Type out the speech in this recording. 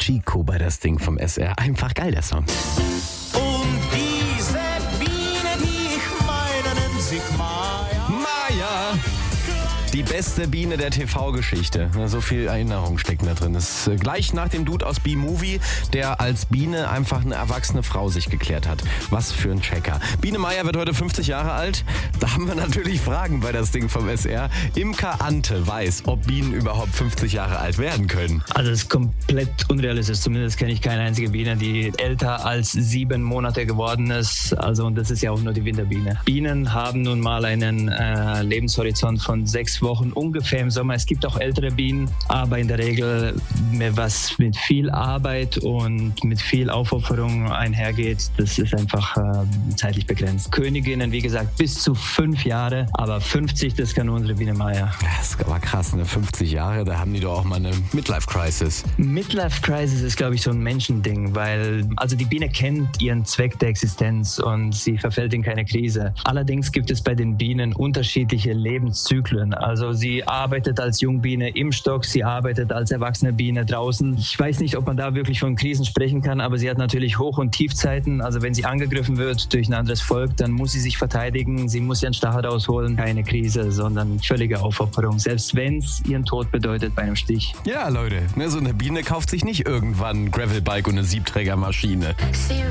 Chico bei das Ding vom SR. Einfach geil, der Song. Und diese Biene, die ich meine, nennt sich Maya. Maya! Die beste Biene der TV-Geschichte. So viel Erinnerung steckt da drin. Das ist gleich nach dem Dude aus B-Movie, der als Biene einfach eine erwachsene Frau sich geklärt hat. Was für ein Checker. Biene Maya wird heute 50 Jahre alt. Da haben wir natürlich Fragen bei das Ding vom SR. Imker Ante weiß, ob Bienen überhaupt 50 Jahre alt werden können. Also es ist komplett unrealistisch. Zumindest kenne ich keine einzige Biene, die älter als 7 Monate geworden ist. Also und das ist ja auch nur die Winterbiene. Bienen haben nun mal einen Lebenshorizont von 6 Wochen ungefähr im Sommer. Es gibt auch ältere Bienen, aber in der Regel was mit viel Arbeit und mit viel Aufopferung einhergeht, das ist einfach zeitlich begrenzt. Königinnen, wie gesagt, bis zu 5 Jahre, aber 50, das kann unsere Biene Maya. Das ist aber krass, ne? 50 Jahre, da haben die doch auch mal eine Midlife-Crisis. Midlife-Crisis ist, glaube ich, so ein Menschending, weil also die Biene kennt ihren Zweck der Existenz und sie verfällt in keine Krise. Allerdings gibt es bei den Bienen unterschiedliche Lebenszyklen. Also sie arbeitet als Jungbiene im Stock, sie arbeitet als erwachsene Biene draußen. Ich weiß nicht, ob man da wirklich von Krisen sprechen kann, aber sie hat natürlich Hoch- und Tiefzeiten. Also wenn sie angegriffen wird durch ein anderes Volk, dann muss sie sich verteidigen, sie muss ihren Stachel rausholen. Keine Krise, sondern völlige Aufopferung, selbst wenn es ihren Tod bedeutet bei einem Stich. Ja, Leute, so eine Biene kauft sich nicht irgendwann ein Gravelbike und eine Siebträgermaschine. Sie